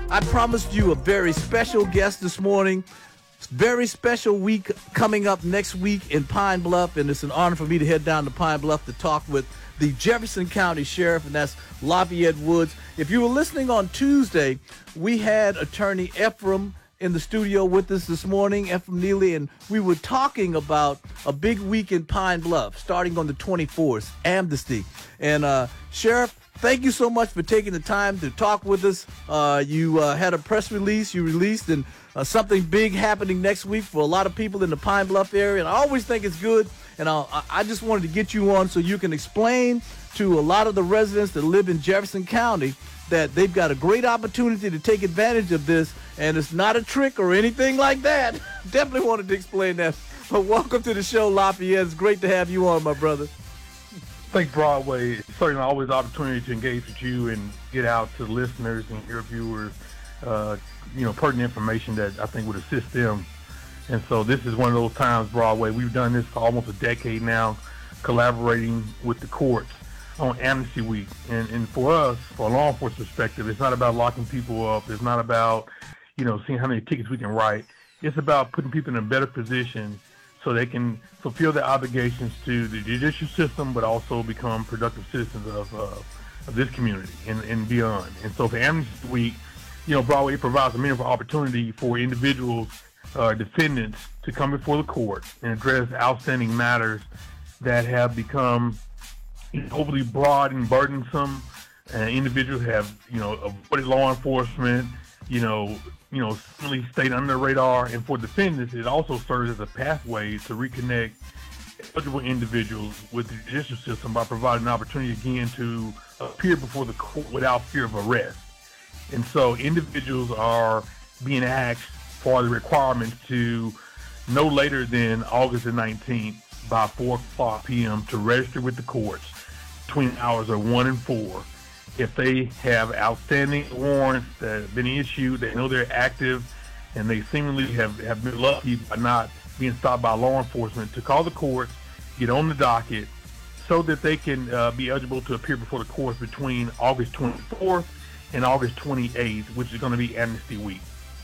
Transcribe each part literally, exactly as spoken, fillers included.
I promised you a very special guest this morning. Very special week coming up next week in Pine Bluff, and it's an honor for me to head down to Pine Bluff to talk with the Jefferson County Sheriff, and that's Lafayette Woods. If you were listening on Tuesday, we had attorney Ephraim in the studio with us this morning, Ephraim Neely, and we were talking about a big week in Pine Bluff starting on the twenty-fourth, Amnesty. And uh, Sheriff, thank you so much for taking the time to talk with us. Uh, you uh, had a press release you released, and uh, something big happening next week for a lot of people in the Pine Bluff area. And I always think it's good, and I'll, I just wanted to get you on so you can explain to a lot of the residents that live in Jefferson County that they've got a great opportunity to take advantage of this, and it's not a trick or anything like that. Definitely wanted to explain that. But welcome to the show, Lafayette. It's great to have you on, my brother. Thanks, Broadway. It's certainly always an opportunity to engage with you and get out to listeners and your viewers, uh, you know, pertinent information that I think would assist them. And so this is one of those times, Broadway. We've done this for almost a decade now, collaborating with the courts on Amnesty Week. And, and for us, from a law enforcement perspective, it's not about locking people up. It's not about, you know, seeing how many tickets we can write. It's about putting people in a better position so they can fulfill their obligations to the judicial system, but also become productive citizens of, uh, of this community and, and beyond. And so for Amnesty Week, you know, Broadway, it provides a meaningful opportunity for individuals, uh, defendants, to come before the court and address outstanding matters that have become overly broad and burdensome. Uh, individuals have, you know, avoided law enforcement, you know, you know, certainly stayed under the radar. And for defendants, it also serves as a pathway to reconnect eligible individuals with the judicial system by providing an opportunity again to appear before the court without fear of arrest. And so individuals are being asked for the requirements to no later than August the nineteenth by four o'clock p.m. to register with the courts between the hours of one and four. If they have outstanding warrants that have been issued, they know they're active, and they seemingly have, have been lucky by not being stopped by law enforcement, to call the courts, get on the docket, so that they can uh, be eligible to appear before the courts between August twenty-fourth and August twenty-eighth, which is going to be Amnesty Week.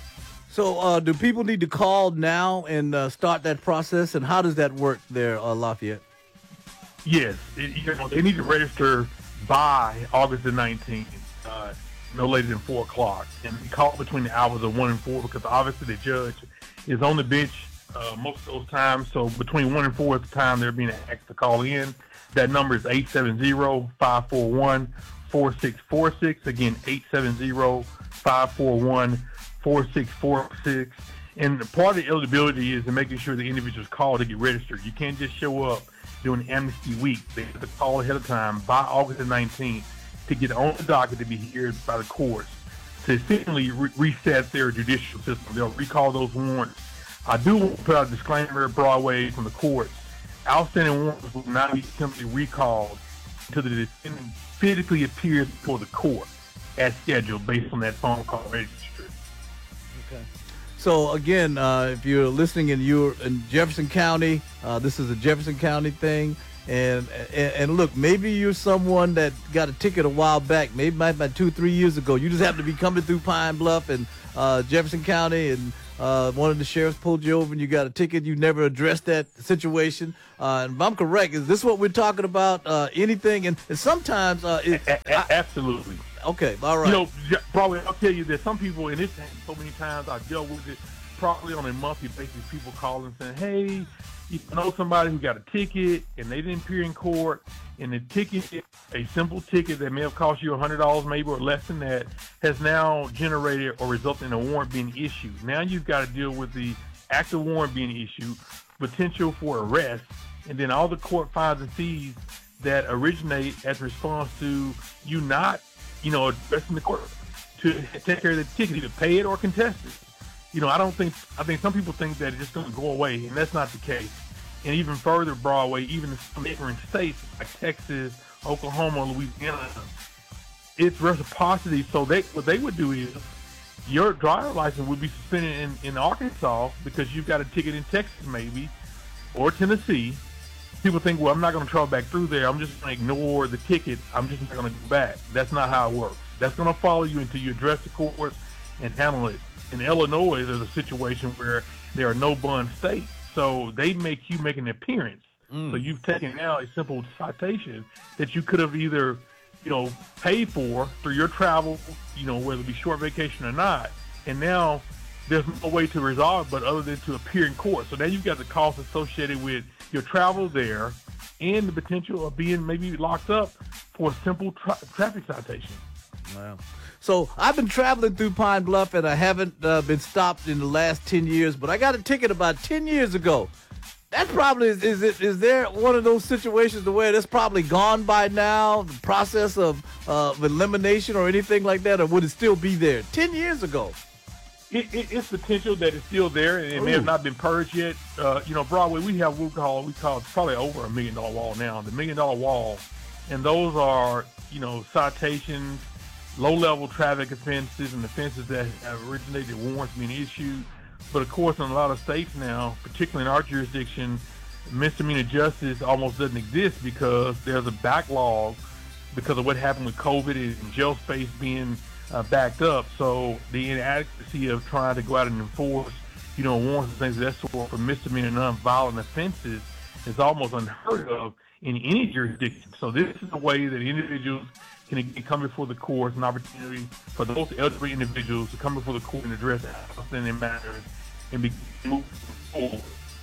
So uh, do people need to call now and uh, start that process, and how does that work there, uh, Lafayette? Yes, it, you know, they need to register by August the nineteenth, uh, no later than four o'clock, and call between the hours of one and four, because obviously the judge is on the bench uh, most of those times. So between one and four is the time they're being asked to call in. That number is eight seven zero, five four one, four six four six. Again, eight seven zero, five four one, four six four six. And part of the eligibility is in making sure the individuals call to get registered. You can't just show up during Amnesty Week. They have to call ahead of time by August the nineteenth to get on the docket to be heard by the courts to essentially re- reset their judicial system. They'll recall those warrants. I do want to put out a disclaimer at Broadway from the courts. Outstanding warrants will not be simply recalled until the defendant physically appears before the court as scheduled based on that phone call registry. Okay. So again, uh, if you're listening and you're in Jefferson County, uh, this is a Jefferson County thing. And, and and look, maybe you're someone that got a ticket a while back, maybe about two, three years ago. You just happen to be coming through Pine Bluff and uh, Jefferson County, and uh, one of the sheriffs pulled you over and you got a ticket. You never addressed that situation. Uh, and if I'm correct, is this what we're talking about? Uh, anything? And, and sometimes uh, it, a- a- absolutely. I, okay, all right. You know, probably I'll tell you that some people, and this happens so many times, I dealt with it probably on a monthly basis. People calling saying, "Hey, you know somebody who got a ticket and they didn't appear in court, and the ticket, a simple ticket that may have cost you one hundred dollars maybe or less than that, has now generated or resulted in a warrant being issued. Now you've got to deal with the active warrant being issued, potential for arrest, and then all the court finds and sees that originate as a response to you not, you know, addressing the court to take care of the ticket, either pay it or contest it. You know, I don't think, I think some people think that it's just going to go away, and that's not the case. And even further, Broadway, even in some neighboring states like Texas, Oklahoma, Louisiana, it's reciprocity. So they, what they would do is your driver license would be suspended in, in Arkansas because you've got a ticket in Texas maybe, or Tennessee. People think, well, I'm not going to travel back through there. I'm just going to ignore the ticket. I'm just not going to go back. That's not how it works. That's going to follow you until you address the court and handle it. In Illinois, there's a situation where there are no bond states, so they make you make an appearance. Mm. So you've taken now a simple citation that you could have either, you know, paid for through your travel, you know, whether it be short vacation or not, and now there's no way to resolve but other than to appear in court. So now you've got the cost associated with your travel there and the potential of being maybe locked up for a simple tra- traffic citation. Wow. So I've been traveling through Pine Bluff, and I haven't uh, been stopped in the last ten years, but I got a ticket about ten years ago. That probably is, is it. Is there one of those situations where that's probably gone by now, the process of, uh, of elimination or anything like that, or would it still be there ten years ago? It, it, it's potential that it's still there, and it Ooh. may have not been purged yet. Uh, you know, Broadway, we have what we call, we call it's probably over a million dollar wall now, the million dollar wall, and those are, you know, citations, low-level traffic offenses, and offenses that have originated warrants being issued. But, of course, in a lot of states now, particularly in our jurisdiction, misdemeanor justice almost doesn't exist because there's a backlog because of what happened with COVID and jail space being uh, backed up. So the inadequacy of trying to go out and enforce, you know, warrants and things of that sort for misdemeanor non-violent offenses is almost unheard of in any jurisdiction. So this is a way that individuals can come before the courts, an opportunity for those elderly individuals to come before the court and address outstanding matters and be moved forward.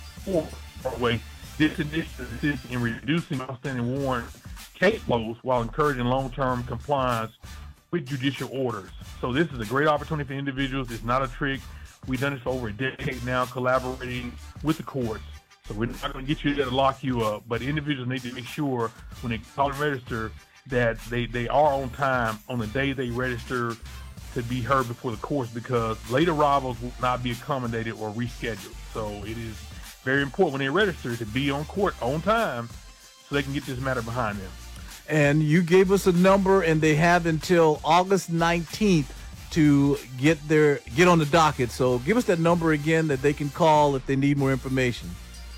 forward. This initiative assists in reducing outstanding warrant caseloads while encouraging long-term compliance with judicial orders. So this is a great opportunity for individuals. It's not a trick. We've done this for over a decade now, collaborating with the courts. So we're not going to get you there to lock you up, but individuals need to make sure when they call and register that they, they are on time on the day they register to be heard before the courts, because late arrivals will not be accommodated or rescheduled. So it is very important when they register to be on court on time so they can get this matter behind them. And you gave us a number, and they have until August nineteenth to get their get on the docket. So give us that number again that they can call if they need more information.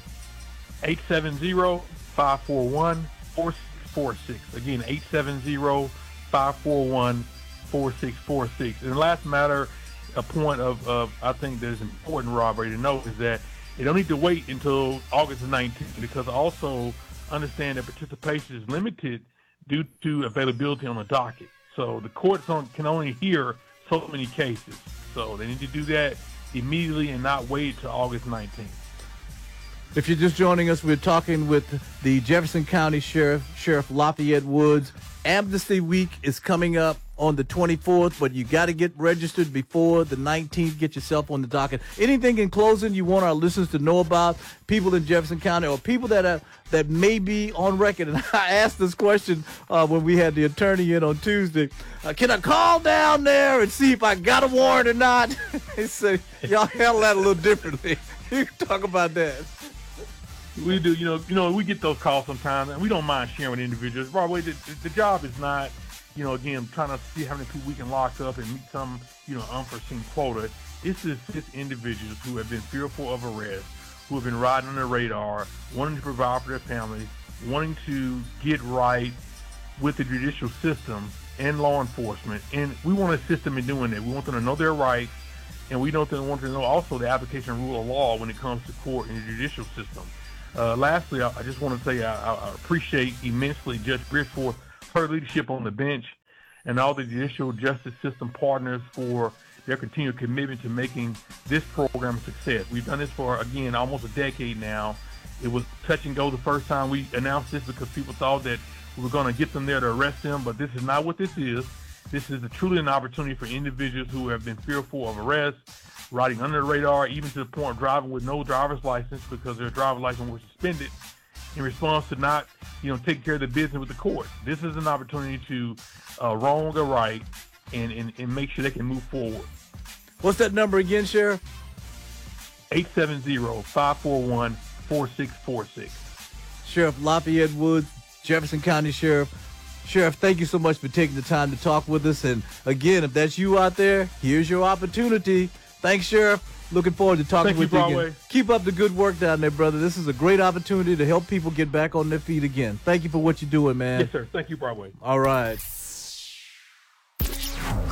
eight seven zero, five four one, four six four six. Again, eight seven zero, five four one, four six four six. And the last matter, a point of, of I think that is important, Robert, to know is that you don't need to wait until August nineteenth, because also understand that participation is limited due to availability on the docket. So the courts on, can only hear so many cases. So they need to do that immediately and not wait till August nineteenth. If you're just joining us, we're talking with the Jefferson County Sheriff, Sheriff Lafayette Woods. Amnesty Week is coming up on the twenty-fourth, but you got to get registered before the nineteenth. Get yourself on the docket. Anything in closing you want our listeners to know about people in Jefferson County or people that are, that may be on record? And I asked this question uh, when we had the attorney in on Tuesday. Uh, can I call down there and see if I got a warrant or not? They said, y'all handle that a little differently. You can talk about that. We do, you know, you know, we get those calls sometimes, and we don't mind sharing with individuals. Broadway, the, the job is not, you know, again, trying to see how many people we can lock up and meet some, you know, unforeseen quota. This is just individuals who have been fearful of arrest, who have been riding on the radar, wanting to provide for their families, wanting to get right with the judicial system and law enforcement. And we want to assist them in doing that. We want them to know their rights, and we don't want them to know also the application of rule of law when it comes to court and the judicial system. Uh, lastly, I, I just want to say I, I appreciate immensely Judge Bridgeforth, her leadership on the bench, and all the judicial justice system partners for their continued commitment to making this program a success. We've done this for, again, almost a decade now. It was touch and go the first time we announced this because people thought that we were going to get them there to arrest them, but this is not what this is. This is a, truly an opportunity for individuals who have been fearful of arrest, riding under the radar, even to the point of driving with no driver's license because their driver's license was suspended in response to not, you know, taking care of the business with the court. This is an opportunity to uh, wrong or right and, and, and make sure they can move forward. What's that number again, Sheriff? eight seven zero, five four one, four six four six. Sheriff Lafayette Woods, Jefferson County Sheriff. Sheriff, thank you so much for taking the time to talk with us. And again, if that's you out there, here's your opportunity. Thanks, Sheriff. Looking forward to talking Thank with you, you Broadway. again. Keep up the good work down there, brother. This is a great opportunity to help people get back on their feet again. Thank you for what you're doing, man. Yes, sir. Thank you, Broadway. All right.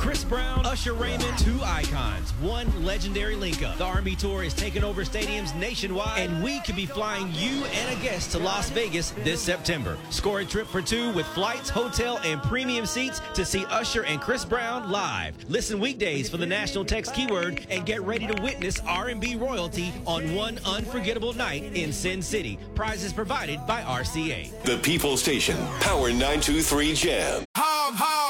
Chris Brown, Usher Raymond, two icons, one legendary link-up. The R and B Tour is taking over stadiums nationwide, and we could be flying you and a guest to Las Vegas this September. Score a trip for two with flights, hotel, and premium seats to see Usher and Chris Brown live. Listen weekdays for the national text keyword and get ready to witness R and B royalty on one unforgettable night in Sin City. Prizes provided by R C A. The People Station, Power nine two three Jam.